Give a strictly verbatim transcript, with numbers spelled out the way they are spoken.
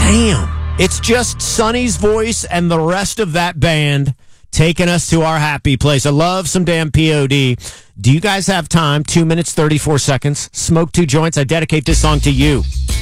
Damn. It's just Sonny's voice and the rest of that band taking us to our happy place. I love some damn P O D. Do you guys have time? Two minutes, thirty-four seconds. Smoke two joints. I dedicate this song to you.